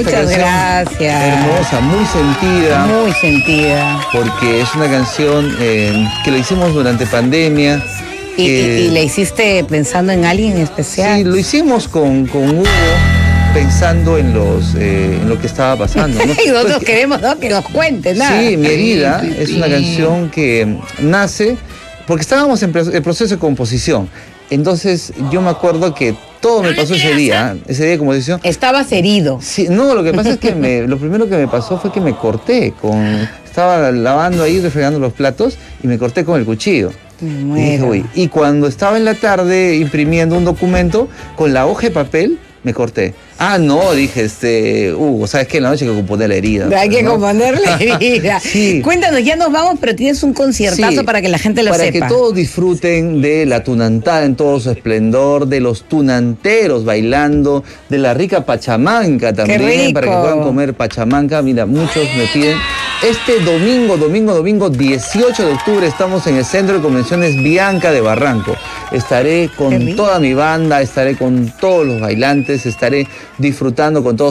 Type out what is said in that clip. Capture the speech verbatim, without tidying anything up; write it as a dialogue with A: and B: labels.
A: esta
B: Muchas
A: canción
B: gracias.
A: hermosa, muy sentida.
B: Muy sentida.
A: Porque es una canción eh, que la hicimos durante pandemia.
B: ¿Y,
A: que,
B: y, y la hiciste pensando en alguien en especial?
A: Sí, lo hicimos con, con Hugo, pensando en los eh, en lo que estaba pasando, ¿no?
B: Y nosotros
A: Pues,
B: queremos, ¿no?, que nos cuente nada.
A: Sí, Mi herida es una canción que nace porque estábamos en el proceso de composición. Entonces yo me acuerdo que todo me pasó ese día, ese día de composición.
B: Estabas herido.
A: Sí, no, lo que pasa es que me, lo primero que me pasó fue que me corté con, estaba lavando ahí, refregando los platos y me corté con el cuchillo.
B: Me
A: Y, dije,
B: muero.
A: "Uy". Y cuando estaba en la tarde imprimiendo un documento, con la hoja de papel me corté. Ah, no, dije, este, Hugo, ¿sabes qué? En la noche hay que componer la herida.
B: Hay que
A: ¿no?
B: componer la herida.
A: Sí.
B: Cuéntanos, ya nos vamos, pero tienes un conciertazo
A: Sí,
B: para que la gente lo
A: para
B: sepa.
A: que todos disfruten de la tunantada en todo su esplendor, de los tunanteros bailando, de la rica pachamanca también,
B: rico.
A: para que puedan comer pachamanca. Mira, muchos me piden. Este domingo, domingo, domingo dieciocho de octubre estamos en el Centro de Convenciones Bianca de Barranco. Estaré con toda mi banda, estaré con todos los bailantes, estaré disfrutando con todos